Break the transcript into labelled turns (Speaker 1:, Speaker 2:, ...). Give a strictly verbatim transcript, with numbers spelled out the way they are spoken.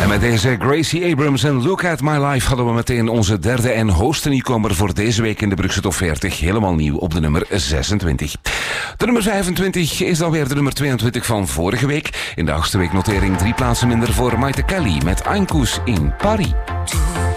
Speaker 1: En met deze Gracie Abrams en Look at My Life hadden we meteen onze derde en hoogste nieuwkomer voor deze week in de Brugse Top veertig. Helemaal nieuw op de nummer zesentwintig. De nummer vijfentwintig is dan weer de nummer tweeëntwintig van vorige week. In de achtste week notering drie plaatsen minder voor Maite Kelly met Einkoes in Paris.